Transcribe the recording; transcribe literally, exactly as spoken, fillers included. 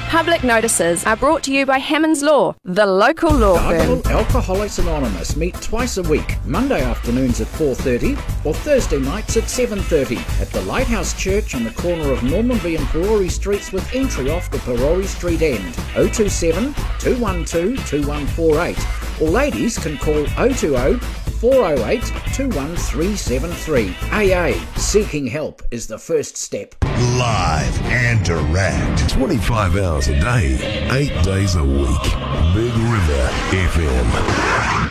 Public notices are brought to you by Hammond's Law, the local law firm. Dargaville Alcoholics Anonymous meet twice a week, Monday afternoons at four thirty or Thursday nights at seven thirty at the Lighthouse Church on the corner of Normanby and Perori Streets with entry off the Perori Street end. oh two seven, two one two, two one four eight or ladies can call oh two oh, four oh eight, two one three seven three. A A, seeking help is the first step. Live and direct. twenty-five hours a day, eight days a week. Big River F M.